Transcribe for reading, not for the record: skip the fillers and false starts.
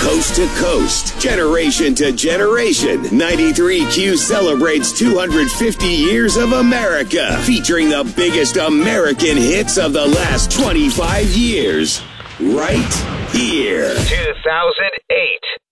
Coast to coast, generation to generation, 93Q celebrates 250 years of America, featuring the biggest American hits of the last 25 years. Right here. 2008.